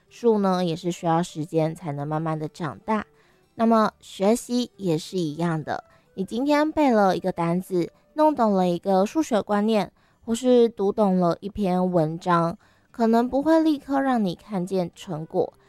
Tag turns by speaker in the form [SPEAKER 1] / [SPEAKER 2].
[SPEAKER 1] 树呢也是需要时间才能慢慢的长大。那么学习也是一样的，你今天背了一个单字，弄懂了一个数学观念，或是读懂了一篇文章，可能不会立刻让你看见成果，